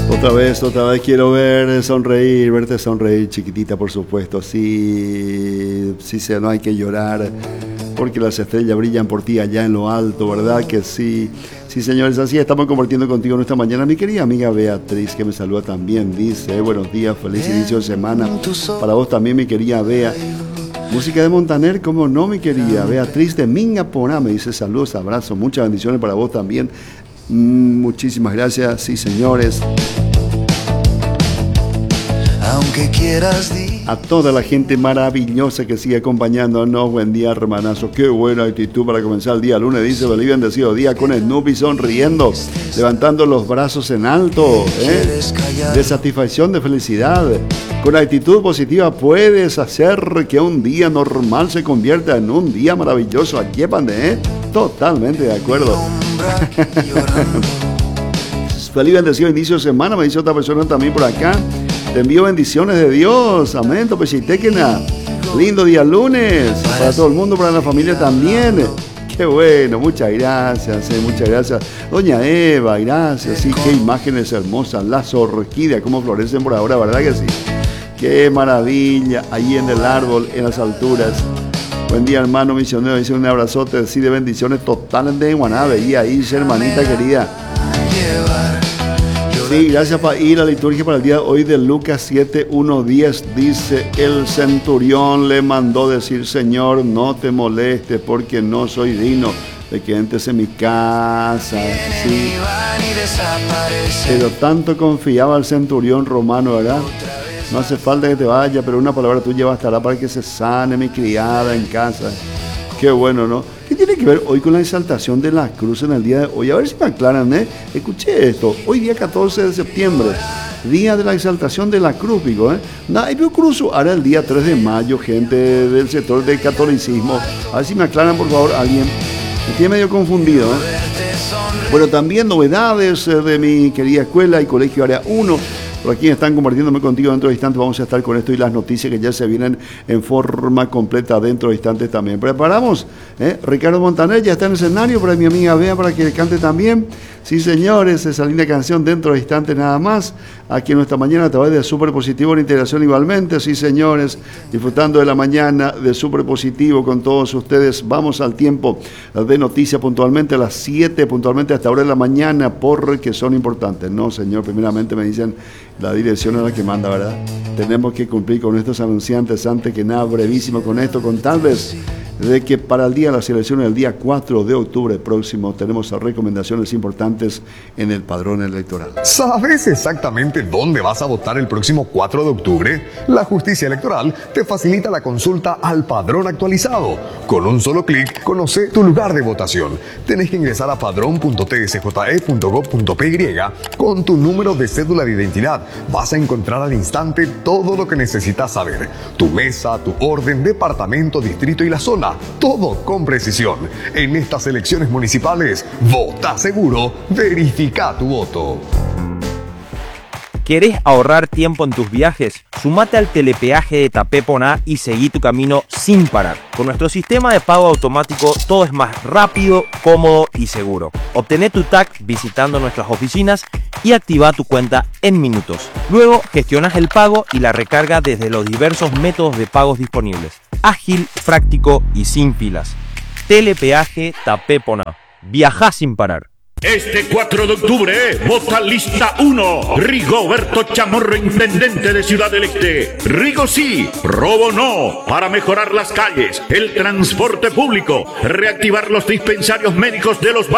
Otra vez quiero verte sonreír, chiquitita, por supuesto. Sí, no hay que llorar, porque las estrellas brillan por ti allá en lo alto, ¿verdad que sí? Sí, señores, así estamos compartiendo contigo en esta mañana. Mi querida amiga Beatriz, que me saluda también, dice, buenos días, feliz inicio de semana. Para vos también, mi querida Bea. Música de Montaner, cómo no, mi querida Beatriz de Mingaponá, me dice saludos, abrazos, muchas bendiciones para vos también. Muchísimas gracias, sí, señores. Aunque quieras a toda la gente maravillosa que sigue acompañándonos. Buen día, hermanazo. Qué buena actitud para comenzar el día lunes. Dice feliz bendecido día con Snoopy sonriendo, levantando los brazos en alto, de satisfacción, de felicidad. Con actitud positiva puedes hacer que un día normal se convierta en un día maravilloso. Aquí, totalmente de acuerdo. Feliz bendecido inicio de semana, me dice otra persona también por acá. Te envío bendiciones de Dios. Amén. Topechitequena. Lindo día lunes. Para todo el mundo, para la familia también. Qué bueno. Muchas gracias. Muchas gracias. Doña Eva, gracias. Sí, qué imágenes hermosas. Las orquídeas, cómo florecen por ahora, ¿verdad que sí? Qué maravilla. Ahí en el árbol, en las alturas. Buen día, hermano misionero. Dice un abrazote. Sí, de bendiciones totales de Guanave. Y ahí, hermanita querida. Sí, gracias por ir a la liturgia para el día de hoy de Lucas 7:1-10. Dice, el centurión le mandó decir, Señor, no te molestes porque no soy digno de que entres en mi casa. Sí. Pero tanto confiaba el centurión romano, ¿verdad? No hace falta que te vaya, pero una palabra tuya bastará para que se sane mi criada en casa. Qué bueno, ¿no? ¿Qué tiene que ver hoy con la exaltación de la cruz en el día de hoy? A ver si me aclaran, Escuché esto. Hoy día 14 de septiembre, día de la exaltación de la cruz, digo, Nada, yo cruzo ahora el día 3 de mayo, gente del sector del catolicismo. A ver si me aclaran, por favor, alguien. Me tiene medio confundido, Bueno, también novedades de mi querida escuela y colegio Área 1. Por aquí están compartiéndome contigo dentro de instantes. Vamos a estar con esto y las noticias que ya se vienen en forma completa dentro de instantes también. ¿Preparamos? Ricardo Montaner ya está en el escenario para mi amiga Bea para que cante también. Sí, señores, esa linda canción dentro de instantes nada más. Aquí en nuestra mañana a través de Super Positivo en Integración igualmente. Sí, señores, disfrutando de la mañana de Super Positivo con todos ustedes. Vamos al tiempo de noticias puntualmente a las 7, puntualmente hasta ahora de la mañana, porque son importantes. No, señor, primeramente me dicen la dirección es la que manda, ¿verdad? Tenemos que cumplir con estos anunciantes. Antes que nada, brevísimo con esto, contarles de que para el día de las elecciones, el día 4 de octubre próximo, tenemos recomendaciones importantes en el padrón electoral. ¿Sabes exactamente dónde vas a votar el próximo 4 de octubre? La Justicia Electoral te facilita la consulta al padrón actualizado. Con un solo clic, conoce tu lugar de votación. Tenés que ingresar a padrón.tsje.gov.py con tu número de cédula de identidad. Vas a encontrar al instante todo lo que necesitas saber. Tu mesa, tu orden, departamento, distrito y la zona. Todo con precisión. En estas elecciones municipales, vota seguro, verifica tu voto. ¿Querés ahorrar tiempo en tus viajes? Sumate al telepeaje de Tapé-Poná y seguí tu camino sin parar. Con nuestro sistema de pago automático, todo es más rápido, cómodo y seguro. Obtené tu TAC visitando nuestras oficinas y activa tu cuenta en minutos. Luego, gestionas el pago y la recarga desde los diversos métodos de pagos disponibles. Ágil, práctico y sin filas. Telepeaje Tapé-Poná. Viajá sin parar. Este 4 de octubre, vota lista 1. Rigoberto Chamorro, intendente de Ciudad del Este. Rigo sí, robo no. Para mejorar las calles, el transporte público, reactivar los dispensarios médicos de los barrios